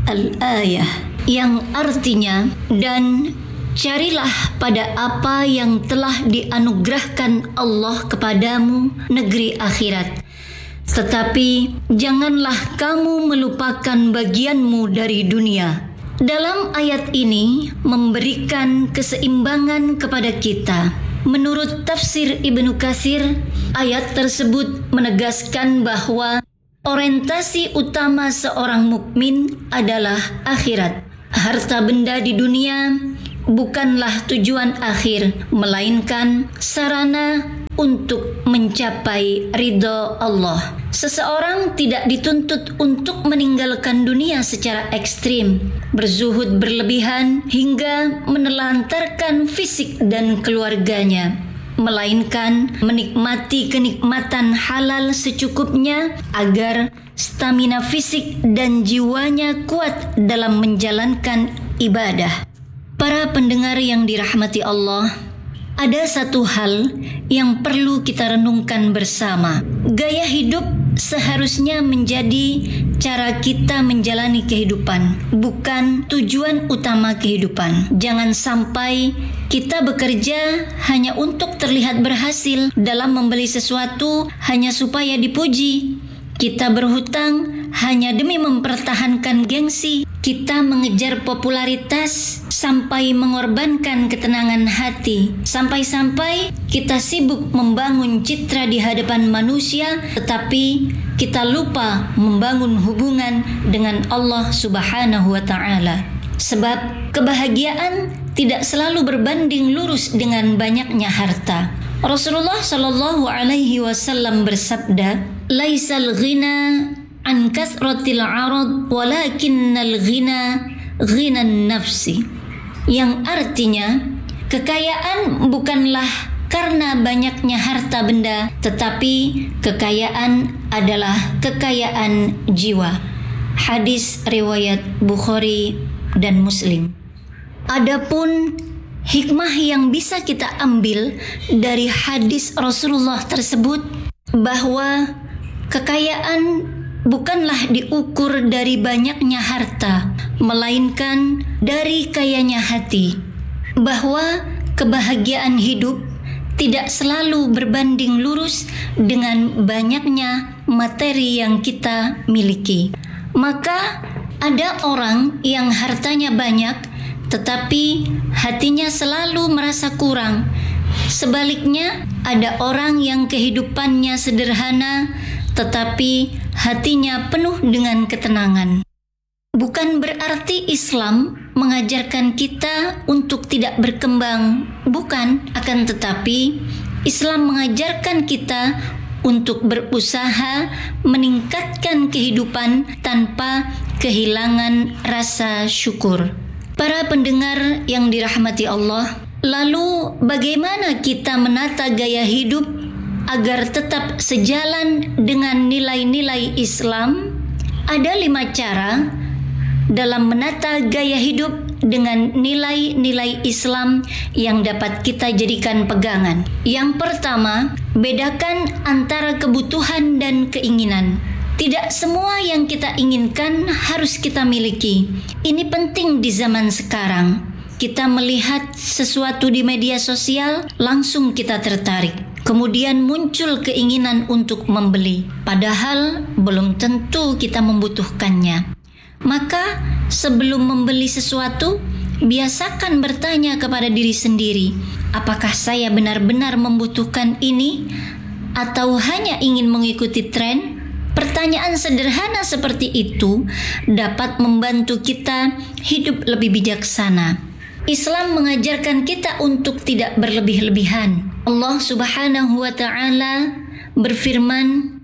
Al-ayah, yang artinya, dan carilah pada apa yang telah dianugerahkan Allah kepadamu negeri akhirat. Tetapi janganlah kamu melupakan bagianmu dari dunia. Dalam ayat ini memberikan keseimbangan kepada kita. Menurut tafsir Ibnu Katsir, ayat tersebut menegaskan bahwa orientasi utama seorang mukmin adalah akhirat. Harta benda di dunia bukanlah tujuan akhir, melainkan sarana untuk mencapai ridho Allah. Seseorang tidak dituntut untuk meninggalkan dunia secara ekstrim, berzuhud berlebihan hingga menelantarkan fisik dan keluarganya, melainkan menikmati kenikmatan halal secukupnya agar stamina fisik dan jiwanya kuat dalam menjalankan ibadah. Para pendengar yang dirahmati Allah, ada satu hal yang perlu kita renungkan bersama. Gaya hidup seharusnya menjadi cara kita menjalani kehidupan, bukan tujuan utama kehidupan. Jangan sampai kita bekerja hanya untuk terlihat berhasil dalam membeli sesuatu hanya supaya dipuji. Kita berhutang hanya demi mempertahankan gengsi. Kita mengejar popularitas sampai mengorbankan ketenangan hati. Sampai-sampai kita sibuk membangun citra di hadapan manusia, tetapi kita lupa membangun hubungan dengan Allah Subhanahu wa Ta'ala. Sebab kebahagiaan tidak selalu berbanding lurus dengan banyaknya harta. Rasulullah Shallallahu Alaihi Wasallam bersabda, "Laisal ghina an kasratil arad, walakinnal ghina ghinan nafsi." Yang artinya, kekayaan bukanlah karena banyaknya harta benda, tetapi kekayaan adalah kekayaan jiwa. Hadis riwayat Bukhari dan Muslim. Adapun hikmah yang bisa kita ambil dari hadis Rasulullah tersebut, bahwa kekayaan bukanlah diukur dari banyaknya harta, melainkan dari kayanya hati. Bahwa kebahagiaan hidup tidak selalu berbanding lurus dengan banyaknya materi yang kita miliki. Maka ada orang yang hartanya banyak, tetapi hatinya selalu merasa kurang. Sebaliknya, ada orang yang kehidupannya sederhana, tetapi hatinya penuh dengan ketenangan. Bukan berarti Islam mengajarkan kita untuk tidak berkembang, bukan. Akan tetapi, Islam mengajarkan kita untuk berusaha meningkatkan kehidupan tanpa kehilangan rasa syukur. Para pendengar yang dirahmati Allah, lalu bagaimana kita menata gaya hidup agar tetap sejalan dengan nilai-nilai Islam? Ada 5 cara dalam menata gaya hidup dengan nilai-nilai Islam yang dapat kita jadikan pegangan. Yang pertama, bedakan antara kebutuhan dan keinginan. Tidak semua yang kita inginkan harus kita miliki. Ini penting di zaman sekarang. Kita melihat sesuatu di media sosial, langsung kita tertarik. Kemudian muncul keinginan untuk membeli, padahal belum tentu kita membutuhkannya. Maka sebelum membeli sesuatu, biasakan bertanya kepada diri sendiri, apakah saya benar-benar membutuhkan ini atau hanya ingin mengikuti tren? Pertanyaan sederhana seperti itu dapat membantu kita hidup lebih bijaksana. Islam mengajarkan kita untuk tidak berlebih-lebihan. Allah Subhanahu wa Ta'ala berfirman,